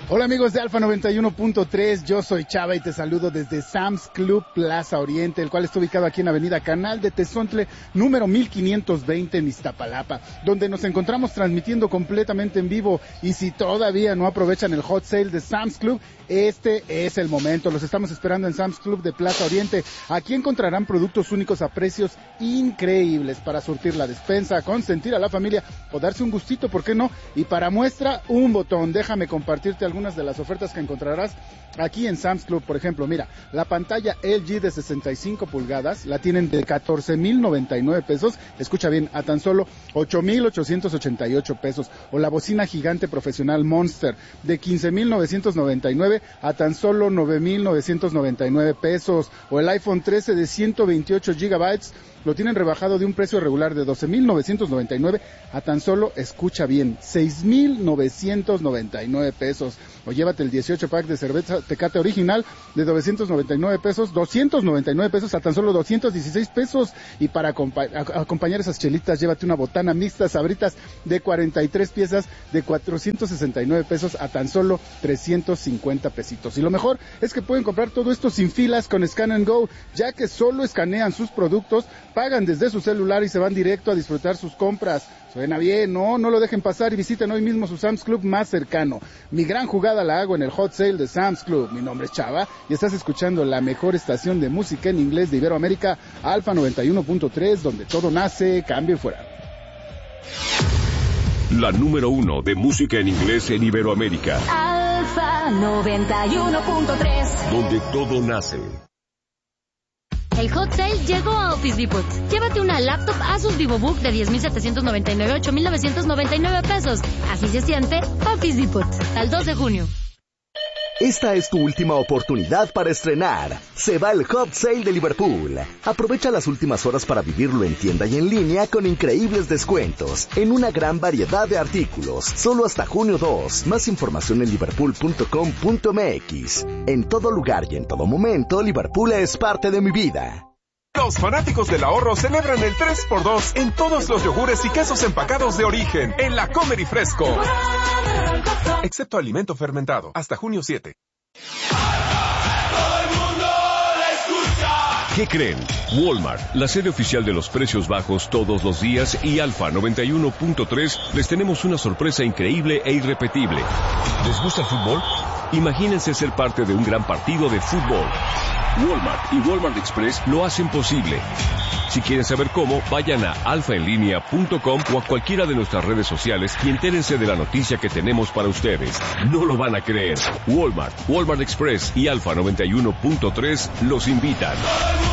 Hola amigos de Alfa 91.3, yo soy Chava y te saludo desde Sam's Club Plaza Oriente, el cual está ubicado aquí en Avenida Canal de Tezontle, número 1520 en Iztapalapa, donde nos encontramos transmitiendo completamente en vivo. Y si todavía no aprovechan el hot sale de Sam's Club, este es el momento. Los estamos esperando en Sam's Club de Plaza Oriente. Aquí encontrarán productos únicos a precios increíbles para surtir la despensa, consentir a la familia o darse un gustito, ¿por qué no? Y para muestra, un botón. Déjame compartirte algunas de las ofertas que encontrarás aquí en Sam's Club. Por ejemplo, mira, la pantalla LG de 65 pulgadas la tienen de 14,099 pesos, escucha bien, a tan solo 8,888 pesos, o la bocina gigante profesional Monster de 15,999 a tan solo 9,999 pesos, o el iPhone 13 de 128 gigabytes lo tienen rebajado de un precio regular de 12,999 a tan solo, escucha bien, 6,999 pesos. O llévate el 18 pack de cerveza Tecate original de 999 pesos, 299 pesos a tan solo 216 pesos. Y para acompañar esas chelitas, llévate una botana mixta Sabritas de 43 piezas de 469 pesos a tan solo 350 pesitos. Y lo mejor es que pueden comprar todo esto sin filas con Scan and Go, ya que solo escanean sus productos, pagan desde su celular y se van directo a disfrutar sus compras. Suena bien, no lo dejen pasar y visiten hoy mismo su Sam's Club más cercano. Mi gran jugada la hago en el hot sale de Sam's Club. Mi nombre es Chava y estás escuchando la mejor estación de música en inglés de Iberoamérica, Alfa 91.3, donde todo nace, cambio y fuera. La número 1 de música en inglés en Iberoamérica. Alfa 91.3, donde todo nace. El hot sale llegó a Office Depot. Llévate una laptop Asus VivoBook de 10,799 a 8,999 pesos. Así se siente Office Depot. Al 2 de junio. Esta es tu última oportunidad para estrenar. Se va el Hot Sale de Liverpool. Aprovecha las últimas horas para vivirlo en tienda y en línea con increíbles descuentos en una gran variedad de artículos. Solo hasta junio 2. Más información en liverpool.com.mx. En todo lugar y en todo momento, Liverpool es parte de mi vida. Los fanáticos del ahorro celebran el 3x2 en todos los yogures y quesos empacados de origen en la Comer y Fresco. Excepto alimento fermentado, hasta junio 7. ¿Qué creen? Walmart, la sede oficial de los precios bajos todos los días, y Alfa 91.3 les tenemos una sorpresa increíble e irrepetible. ¿Les gusta el fútbol? Imagínense ser parte de un gran partido de fútbol. Walmart y Walmart Express lo hacen posible. Si quieren saber cómo, vayan a alfaenlinea.com o a cualquiera de nuestras redes sociales y entérense de la noticia que tenemos para ustedes. No lo van a creer. Walmart, Walmart Express y Alfa 91.3 los invitan.